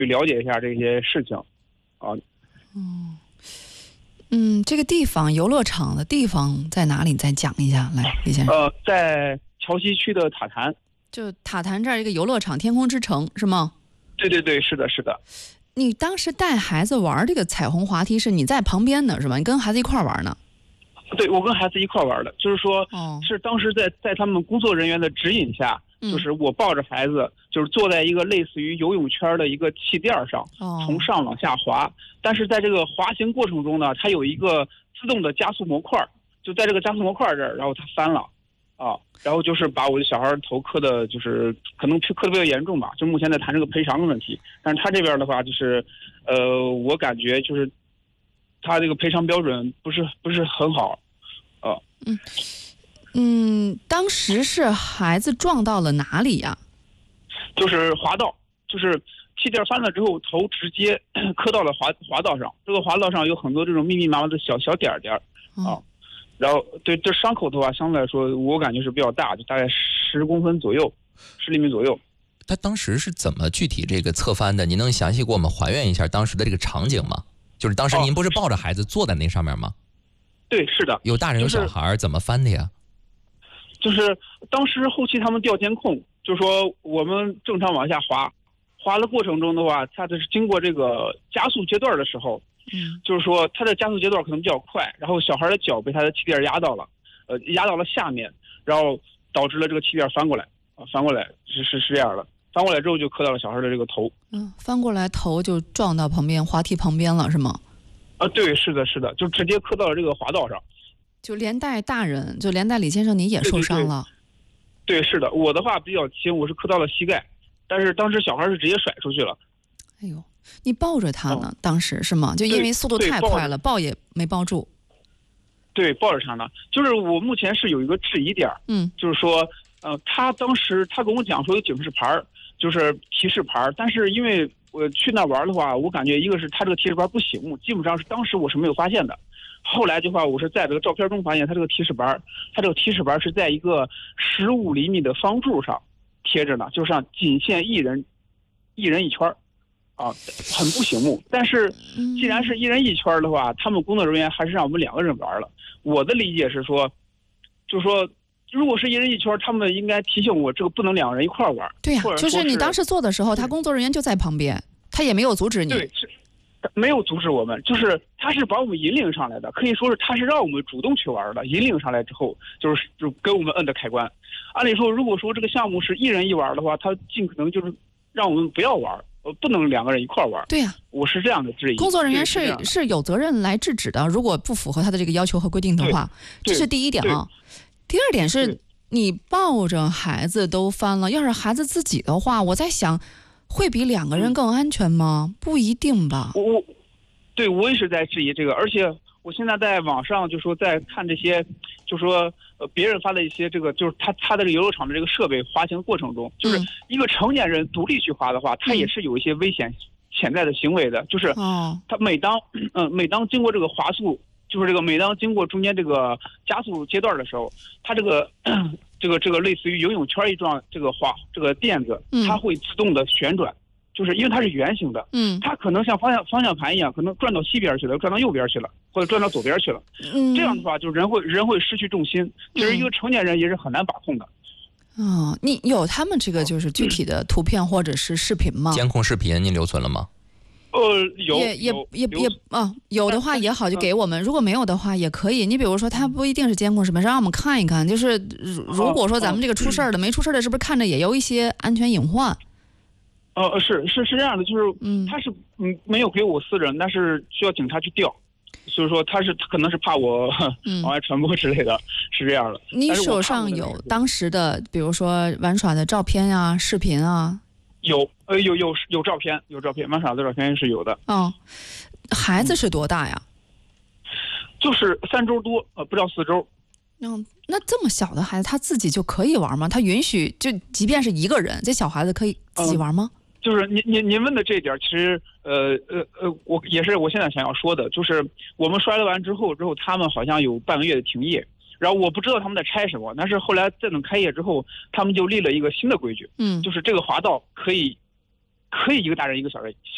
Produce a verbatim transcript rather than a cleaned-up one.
去了解一下这些事情，啊。 嗯嗯，这个地方游乐场的地方在哪里？再讲一下，来，李先生。 呃，在桥西区的塔坛。 就塔坛这儿一个游乐场，天空之城是吗？ 对对对，是的，是的。 你当时带孩子玩这个彩虹滑梯，是你在旁边的是吧？你跟孩子一块玩呢？ 对，我跟孩子一块玩的，就是说， 哦、 是当时在在他们工作人员的指引下， 嗯、 就是我抱着孩子，就是坐在一个类似于游泳圈的一个气垫上， 哦、 从上往下滑。但是在这个滑行过程中呢，它有一个自动的加速模块，就在这个加速模块这儿，然后它翻了，啊，然后就是把我的小孩头磕的，就是可能磕的比较严重吧，就目前在谈这个赔偿的问题。但是他这边的话，就是，呃，我感觉就是，他这个赔偿标准不是不是很好。哦， 嗯嗯，当时是孩子撞到了哪里呀？ 就是滑道，就是气垫翻了之后，头直接磕到了滑滑道上。这个滑道上有很多这种密密麻麻的小小点点啊。 哦、 然后对这伤口的话，相对来说我感觉是比较大，就大概十公分左右，十厘米左右。 他当时是怎么具体这个侧翻的？您能详细给我们还原一下当时的这个场景吗？就是当时您不是抱着孩子坐在那上面吗？ 对，是的， 有大人有小孩，就是，怎么翻的呀？ 就是当时后期他们调监控，就说我们正常往下滑，滑的过程中的话，它就是经过这个加速阶段的时候， 嗯， 就是说它的加速阶段可能比较快，然后小孩的脚被它的气垫压到了，呃，压到了下面，然后导致了这个气垫翻过来，啊，翻过来是是是这样的，翻过来之后就磕到了小孩的这个头， 嗯，翻过来头就撞到旁边滑梯旁边了，是吗？ 啊，对，是的，是的，就直接磕到了这个滑道上， 就连带大人，就连带李先生你也受伤了。 对， 对， 对，是的，我的话比较轻，我是磕到了膝盖，但是当时小孩是直接甩出去了。 哎呦，你抱着他呢， 哦、 当时是吗？就因为速度太快了，抱也没抱住。 对，抱着他呢，就是我目前是有一个质疑点， 嗯， 就是说，呃，他当时他跟我讲说有警示牌，就是提示牌，但是因为我去那玩的话，我感觉一个是他这个提示牌不醒目，基本上是当时我是没有发现的。后来的话，我是在这个照片中发现他这个提示牌，他这个提示牌是在一个十五厘米的方柱上贴着呢，就像仅限一人，一人一圈啊，很不醒目。但是既然是一人一圈的话，他们工作人员还是让我们两个人玩了。我的理解是说，就是说，如果是一人一圈，他们应该提醒我这个不能两个人一块玩。 对呀、 啊， 就是你当时做的时候，他工作人员就在旁边，他也没有阻止你。 对，是没有阻止我们，就是他是把我们引领上来的，可以说是他是让我们主动去玩的。引领上来之后，就是就给我们摁的开关。按理说，如果说这个项目是一人一玩的话，他尽可能就是让我们不要玩，呃，不能两个人一块玩。 对呀、啊， 我是这样的质疑。 工作人员是 是, 是有责任来制止的，如果不符合他的这个要求和规定的话，这是第一点啊。第二点是你抱着孩子都翻了，要是孩子自己的话，我在想。会比两个人更安全吗？嗯、不一定吧。 我我，对我也是在质疑这个，而且我现在在网上就说在看这些，就说呃别人发的一些这个，就是他他的这个游乐场的这个设备滑行过程中，就是一个成年人独立去滑的话，他也是有一些危险潜在的行为的，就是他每当嗯、呃、每当经过这个滑速，就是这个每当经过中间这个加速阶段的时候，他这个。这个这个类似于游泳圈一状这个滑这个垫子，它会自动的旋转，嗯、就是因为它是圆形的， 嗯， 它可能像方向方向盘一样，可能转到西边去了，转到右边去了，或者转到左边去了。 嗯， 这样的话，就人会人会失去重心。其实一个成年人也是很难把控的。 哦，你有他们这个就是具体的图片或者是视频吗？ 监控视频您留存了吗？ 呃，有也也也也啊，有的话也好，就给我们；如果没有的话，也可以。你比如说，它不一定是监控视频，让我们看一看。就是如果说咱们这个出事儿的、没出事儿的，是不是看着也有一些安全隐患？ 呃，是是是这样的，就是嗯，他是嗯没有给我私人，但是需要警察去调，所以说他是可能是怕我往外传播之类的，是这样的。 你手上有当时的，比如说玩耍的照片啊、视频啊？ 有，呃，有有有照片，有照片，玩耍的照片是有的。 哦，孩子是多大呀？ 就是三周多，呃，不到四周。 嗯，那这么小的孩子，他自己就可以玩吗？他允许就即便是一个人，这小孩子可以自己玩吗？ 嗯、就是您您您问的这一点，其实呃呃呃，我也是我现在想要说的，就是我们摔了完之后，之后他们好像有半个月的停业。然后我不知道他们在拆什么，但是后来在等开业之后，他们就立了一个新的规矩， 嗯， 就是这个滑道可以，可以一个大人一个小人。